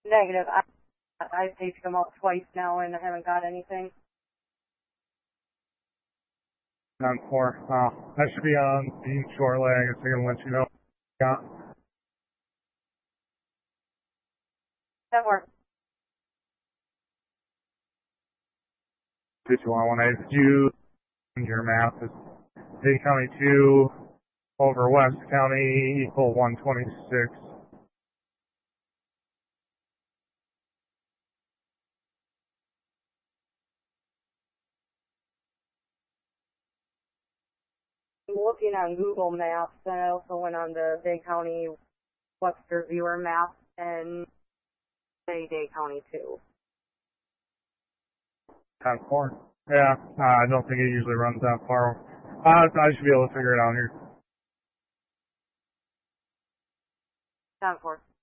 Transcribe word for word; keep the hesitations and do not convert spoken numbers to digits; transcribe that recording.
Negative. I, I've taken them out twice now and I haven't got anything. nine four. Uh, I should be on beam shortly. I guess I can let you know. Yeah. That works. two two one one eight. You, your map is Dade County two over West County equal one twenty-six. I'm looking on Google Maps, and I also went on the Dade County Webster Viewer map and say Dade County too. ten four. Yeah, uh, I don't think it usually runs that far. Uh, I should be able to figure it out here. ten four.